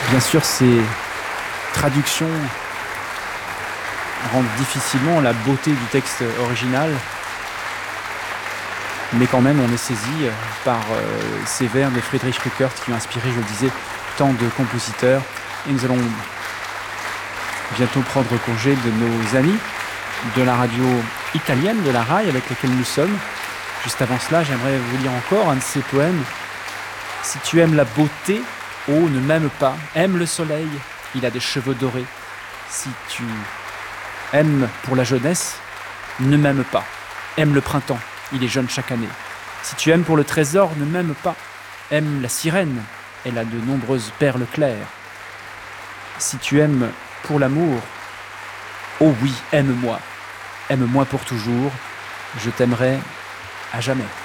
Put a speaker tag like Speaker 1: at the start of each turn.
Speaker 1: Bien sûr, ces traductions rendent difficilement la beauté du texte original, mais quand même on est saisi par ces vers de Friedrich Rückert qui ont inspiré, je le disais, tant de compositeurs. Et nous allons bientôt prendre congé de nos amis de la radio italienne, de la RAI, avec laquelle nous sommes. Juste avant cela, j'aimerais vous lire encore un de ces poèmes. Si tu aimes la beauté, oh, ne m'aime pas. Aime le soleil, il a des cheveux dorés. Si tu aimes pour la jeunesse, ne m'aime pas. Aime le printemps, il est jeune chaque année. Si tu aimes pour le trésor, ne m'aime pas. Aime la sirène, elle a de nombreuses perles claires. Si tu aimes pour l'amour, oh oui, aime-moi. Aime-moi pour toujours, je t'aimerai à jamais.